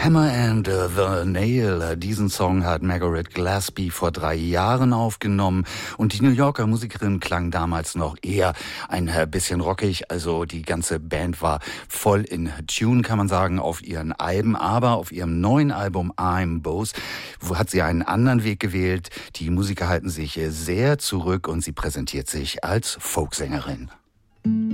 Hammer and the Nail. Diesen Song hat Margaret Gillespie vor 3 Jahren aufgenommen und die New Yorker Musikerin klang damals noch eher ein bisschen rockig. Also die ganze Band war voll in Tune, kann man sagen, auf ihren Alben. Aber auf ihrem neuen Album I'm Boss hat sie einen anderen Weg gewählt. Die Musiker halten sich sehr zurück und sie präsentiert sich als Folksängerin.